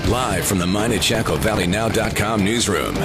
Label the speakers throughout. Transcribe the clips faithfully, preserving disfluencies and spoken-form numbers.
Speaker 1: Live from the Mine at Chaco Valley Now dot com newsroom,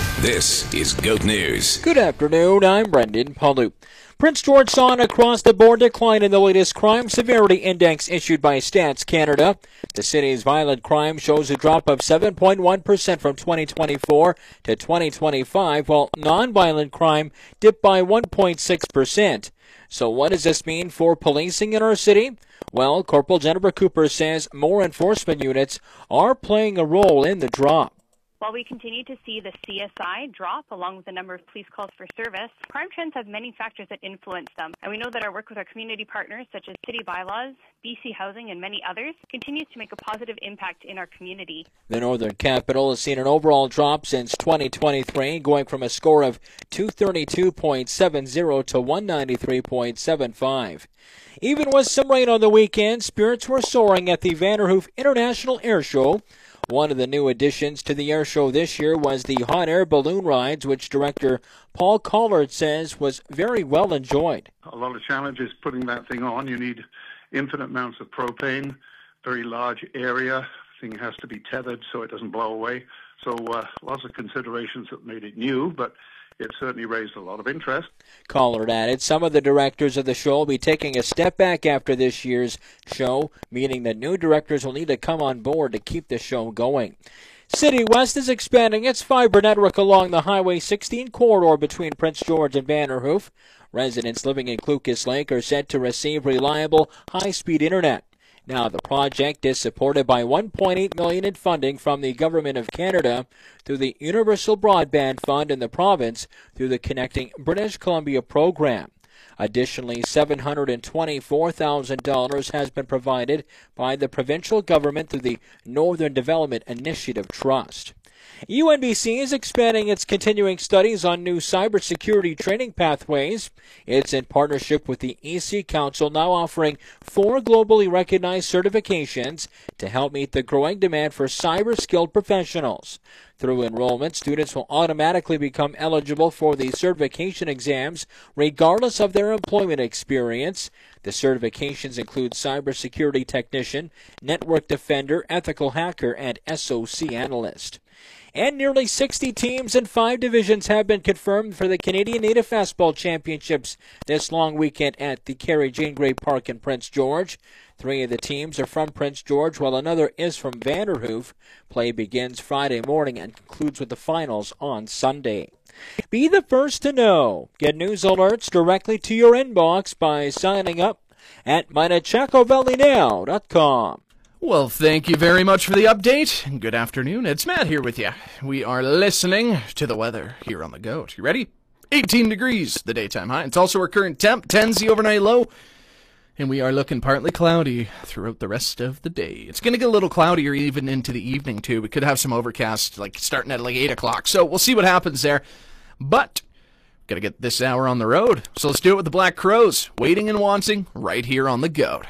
Speaker 1: this is GOAT News.
Speaker 2: Good afternoon, I'm Brendan Palu. Prince George saw an across-the-board decline in the latest crime severity index issued by Stats Canada. The city's violent crime shows a drop of seven point one percent from twenty twenty-four to twenty twenty-five, while non-violent crime dipped by one point six percent. So what does this mean for policing in our city? Well, Corporal Jennifer Cooper says more enforcement units are playing a role in the drop.
Speaker 3: While we continue to see the C S I drop along with the number of police calls for service, crime trends have many factors that influence them. And we know that our work with our community partners, such as City Bylaws, B C Housing, and many others, continues to make a positive impact in our community.
Speaker 2: The Northern Capital has seen an overall drop since twenty twenty-three, going from a score of two thirty-two point seven zero to one ninety-three point seven five. Even with some rain on the weekend, spirits were soaring at the Vanderhoof International Air Show. One of the new additions to the air show this year was the hot air balloon rides, which director Paul Collard says was very well enjoyed.
Speaker 4: A lot of challenges putting that thing on. You need infinite amounts of propane, very large area. The thing has to be tethered so it doesn't blow away. So uh, lots of considerations that made it new, but it certainly raised a lot of interest.
Speaker 2: Collard added some of the directors of the show will be taking a step back after this year's show, meaning that new directors will need to come on board to keep the show going. City West is expanding its fiber network along the Highway sixteen corridor between Prince George and Vanderhoof. Residents living in Clucas Lake are set to receive reliable, high-speed internet. Now, the project is supported by one point eight million dollars in funding from the Government of Canada through the Universal Broadband Fund in the province through the Connecting British Columbia program. Additionally, seven hundred twenty-four thousand dollars has been provided by the provincial government through the Northern Development Initiative Trust. U N B C is expanding its continuing studies on new cybersecurity training pathways. It's in partnership with the E C Council, now offering four globally recognized certifications to help meet the growing demand for cyber-skilled professionals. Through enrollment, students will automatically become eligible for the certification exams regardless of their employment experience. The certifications include cybersecurity technician, network defender, ethical hacker, and S O C analyst. And nearly sixty teams in five divisions have been confirmed for the Canadian Native Fastball Championships this long weekend at the Carrie Jane Gray Park in Prince George. Three of the teams are from Prince George, while another is from Vanderhoof. Play begins Friday morning and concludes with the finals on Sunday. Be the first to know. Get news alerts directly to your inbox by signing up at Mine at Chaco Valley Now dot com.
Speaker 5: Well, thank you very much for the update. Good afternoon. It's Matt here with you. We are listening to the weather here on the GOAT. You ready? eighteen degrees, the daytime high. It's also our current temp, ten's the overnight low. And we are looking partly cloudy throughout the rest of the day. It's going to get a little cloudier even into the evening, too. We could have some overcast, like, starting at, like, eight o'clock. So we'll see what happens there. But got to get this hour on the road. So let's do it with the Black Crows, waiting and wanting, right here on the GOAT.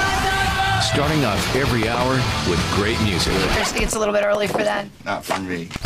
Speaker 1: Starting off every hour with great music.
Speaker 6: I just think it's a little bit early for that.
Speaker 7: Not for me.